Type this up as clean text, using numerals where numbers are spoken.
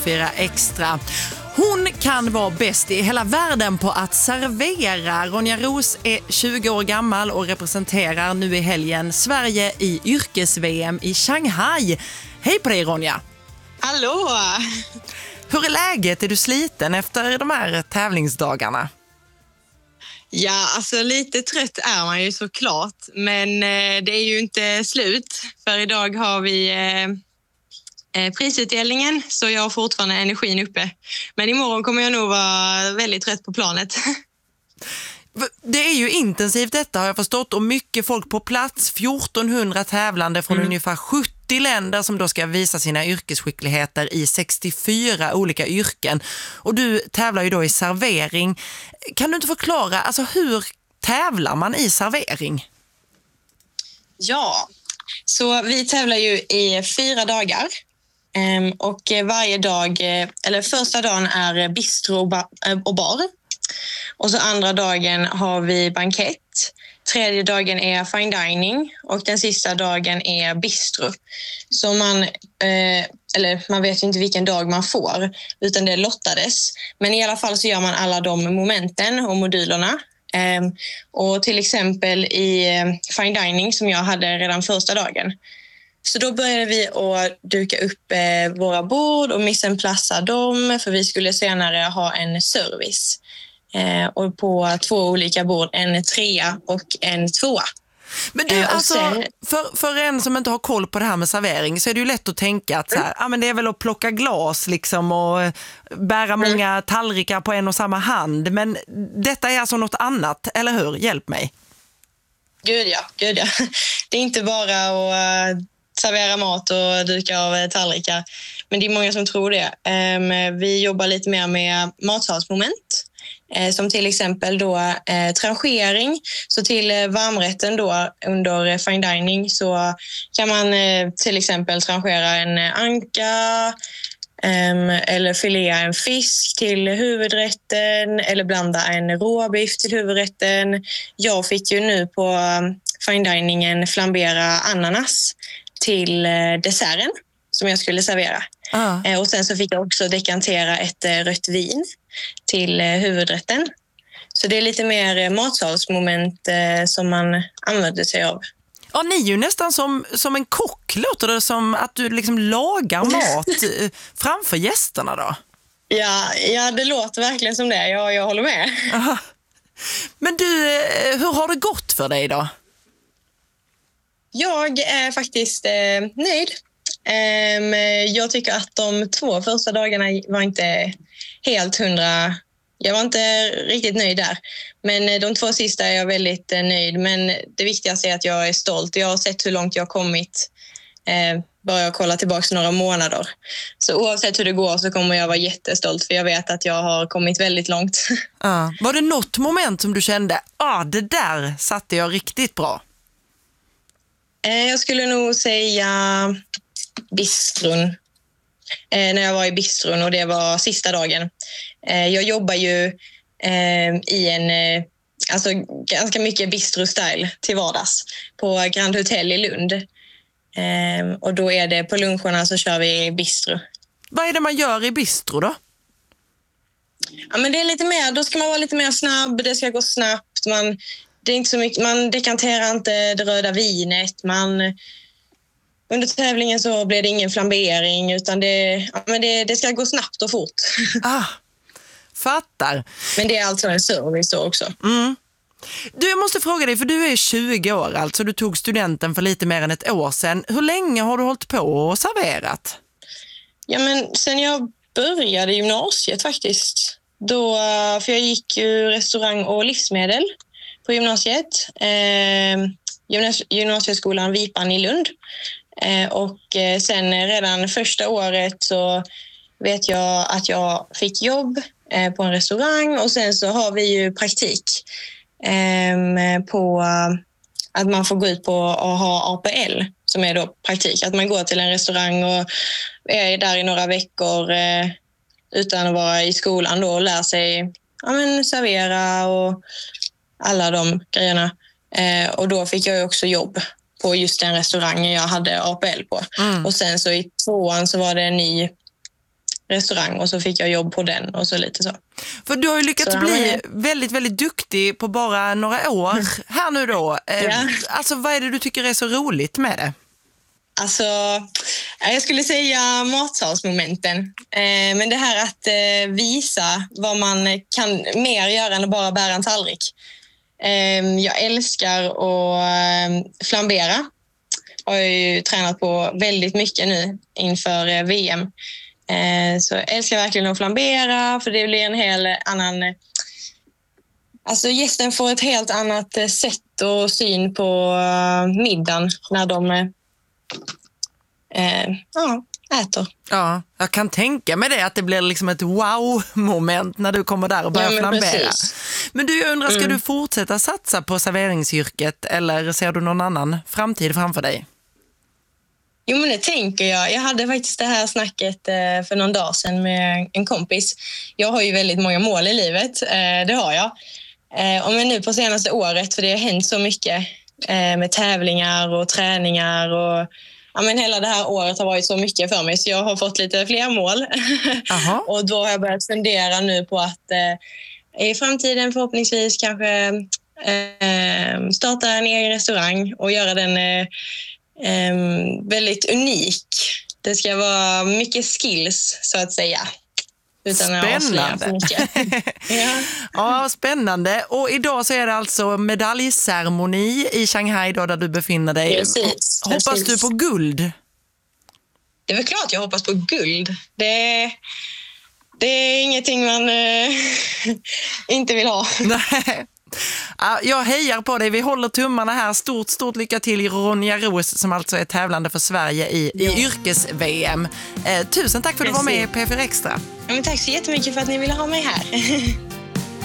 4 Extra. Hon kan vara bäst i hela världen på att servera. Ronja Roos är 20 år gammal och representerar nu i helgen Sverige i yrkes-VM i Shanghai. Hej på dig, Ronja! Hallå! Hur är läget? Är du sliten efter de här tävlingsdagarna? Ja, alltså lite trött är man ju såklart, men det är ju inte slut. För idag har vi prisutdelningen, så jag har fortfarande energin uppe. Men imorgon kommer jag nog vara väldigt trött på planet. Det är ju intensivt detta, har jag förstått, och mycket folk på plats. 1400 tävlande från ungefär 70 länder som då ska visa sina yrkesskickligheter i 64 olika yrken. Och du tävlar ju då i servering. Kan du inte förklara, alltså hur tävlar man i servering? Ja, så vi tävlar ju i 4 dagar. Och varje dag, eller första dagen är bistro och bar. Och så andra dagen har vi bankett. Tredje dagen är fine dining och den sista dagen är bistro. Så man vet ju inte vilken dag man får, utan det lottades. Men i alla fall så gör man alla de momenten och modulerna. Och till exempel i fine dining som jag hade redan första dagen. Så då började vi att duka upp våra bord och mise en place dem, för vi skulle senare ha en service. Och på 2 olika bord, en 3 och en 2. Men du, alltså, för en som inte har koll på det här med servering så är det ju lätt att tänka att så här, men det är väl att plocka glas liksom och bära många tallrikar på en och samma hand. Men detta är alltså något annat, eller hur? Hjälp mig. Gud ja. Det är inte bara att servera mat och duka av tallrikar. Men det är många som tror det. Vi jobbar lite mer med matsalsmoment. Som till exempel då tranchering. Så till varmrätten då under fine dining så kan man till exempel tranchera en anka eller filea en fisk till huvudrätten eller blanda en råbiff till huvudrätten. Jag fick ju nu på fine diningen flambera ananas till desserten som jag skulle servera. Och sen så fick jag också dekantera ett rött vin till huvudrätten. Så det är lite mer matsalsmoment som man använder sig av. Ja, ni är ju nästan som en kock, låter det som att du liksom lagar mat framför gästerna då? Ja, det låter verkligen som det. Jag håller med. Aha. Men du, hur har det gått för dig då? Jag är faktiskt nöjd. Jag tycker att de 2 första dagarna var inte helt 100. Jag var inte riktigt nöjd där. Men de 2 sista är jag väldigt nöjd. Men det viktigaste är att jag är stolt. Jag har sett hur långt jag har kommit. Bara jag kollar tillbaka några månader. Så oavsett hur det går så kommer jag vara jättestolt. För jag vet att jag har kommit väldigt långt. Var det något moment som du kände, det där satte jag riktigt bra? Jag skulle nog säga bistron. När jag var i bistron och det var sista dagen. Jag jobbar ju i alltså ganska mycket bistro-style till vardags på Grand Hotel i Lund. Och då är det på luncherna så kör vi bistro. Vad är det man gör i bistro då? Ja, men det är lite mer, då ska man vara lite mer snabb, det ska gå snabbt. Det är inte så mycket, man dekanterar inte det röda vinet. Under tävlingen så blir det ingen flambering utan det ska gå snabbt och fort. Fattar. Men det är alltså en service då också. Du, jag måste fråga dig, för du är 20 år, alltså du tog studenten för lite mer än ett år sedan. Hur länge har du hållit på och serverat? Ja, men sen jag började gymnasiet faktiskt. För jag gick ju restaurang och livsmedel på gymnasiet. Gymnasieskolan Vipan i Lund. Och sen redan första året så vet jag att jag fick jobb på en restaurang och sen så har vi ju praktik på att man får gå ut på att ha APL som är då praktik. Att man går till en restaurang och är där i några veckor utan att vara i skolan då och lär sig servera och alla de grejerna. Och då fick jag också jobb på just den restaurangen jag hade APL på. Och sen så i 2:an så var det en ny restaurang och så fick jag jobb på den och så lite så. För du har ju lyckats bli väldigt, väldigt duktig på bara några år här nu då. Ja. Alltså vad är det du tycker är så roligt med det? Alltså, jag skulle säga matsalsmomenten. Men det här att visa vad man kan mer göra än att bara bära en tallrik. Jag älskar att flambera. Har jag ju tränat på väldigt mycket nu inför VM. Så jag älskar verkligen att flambera för det blir en hel annan... Alltså gästen får ett helt annat sätt och syn på middagen när de äter. Ja, jag kan tänka mig det att det blir liksom ett wow-moment när du kommer där och börjar flambera. Precis. Men du, jag undrar, ska du fortsätta satsa på serveringsyrket eller ser du någon annan framtid framför dig? Jo, men det tänker jag. Jag hade faktiskt det här snacket för någon dag sedan med en kompis. Jag har ju väldigt många mål i livet, det har jag. Och men nu på senaste året, för det har hänt så mycket med tävlingar och träningar och men hela det här året har varit så mycket för mig så jag har fått lite fler mål. Och då har jag börjat fundera nu på att i framtiden förhoppningsvis kanske starta en egen restaurang och göra den väldigt unik. Det ska vara mycket skills så att säga. Utan att avslöja för mycket. Ja, spännande. Och idag så är det alltså medaljceremoni i Shanghai då, där du befinner dig. Precis. Hoppas du på guld? Det är väl klart jag hoppas på guld. Det är ingenting man inte vill ha. Nej. Jag hejar på dig. Vi håller tummarna här. Stort lycka till Ronja Roos som alltså är tävlande för Sverige i yrkes-VM. Tusen tack för att du var med i P4 Extra. Ja, men tack så jättemycket för att ni ville ha mig här.